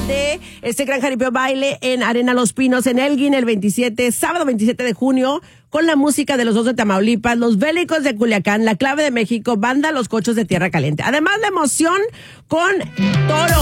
de este gran jaripeo baile en Arena Los Pinos, en Elgin, sábado 27 de junio, con la música de los Dos de Tamaulipas, los Bélicos de Culiacán, la Clave de México, banda Los Cochos de Tierra Caliente. Además, la emoción con Toro.